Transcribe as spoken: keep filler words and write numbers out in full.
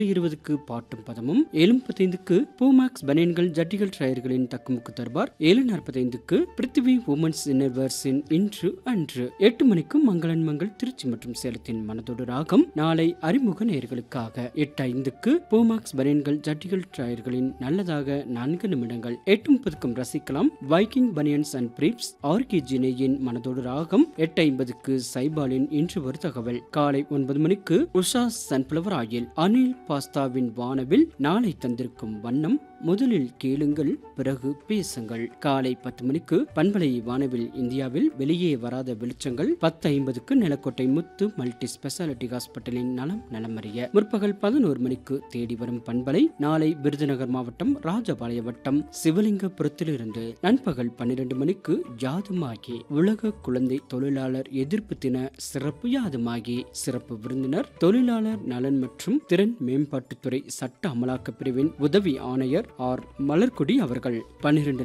இருபதுக்கு பாட்டும் பதமும், ஏழு முப்பத்தைந்துக்கு பூமாக்ஸ் பனியன்கள் ஜட்டிகள் டிரையர்களின் தக்குமுக்கு தர்பார், ஏழு நாற்பத்தைந்துக்கு பிருத்திவி உமன்ஸ் இன்னர்வேர்ஸின் இன்று அன்று, எட்டு மணிக்கு மங்களன் மங்கள் திருச்சி மற்றும் சேலத்தின் மனதோடு ராகம் நாளை அறிமுக நேயர்களுக்காக, எட்டு ஐந்துக்கு பூமாக்ஸ் பனியன்கள் ஜட்டிகள் டிரையர்களின் நல்லதாக நான்கு நிமிடங்கள், எட்டு முப்பதுக்கும் ரசிக்கலாம் வைக்கிங் பனியன்ஸ் அண்ட் பிரீப்ஸ் ஆர்கேஜினேயின் மனதோடு ராகம், எட்டு ஐம்பதுக்கு சைபாலின் இன்று ஒரு தகவல், காலை ஒன்பது மணிக்கு உஷா சன்ஃபிளவர் ஆயில் அனில் பாஸ்தாவின் வானவில் நாளை தந்திருக்கும் வண்ணம் முதலில் கேளுங்கள் பிறகு பேசுங்கள், காலை பத்து மணிக்கு பண்பலை வானவில் இந்தியாவில் வெளியே வராத வெளிச்சங்கள், பத்து ஐம்பதுக்கு நிலக்கோட்டை முத்து மல்டி ஸ்பெஷாலிட்டி ஹாஸ்பிட்டலின் நலம் நலமறிய, முற்பகல் பதினோரு மணிக்கு தேடி வரும் பண்பலை நாளை விருதுநகர் மாவட்டம் ராஜபாளைய வட்டம் சிவலிங்கபுரத்திலிருந்து, நண்பகல் பன்னிரண்டு மணிக்கு யாதுமாகி உலக குழந்தை தொழிலாளர் எதிர்ப்பு தின சிறப்பு யாதுமாகி, சிறப்பு விருந்தினர் தொழிலாளர் நலன் மற்றும் திறன் மேம்பாட்டுத்துறை சட்ட அமலாக்க பிரிவின் உதவி ஆணையர் ஆர் மலர்கொடி அவர்கள். பன்னிரண்டு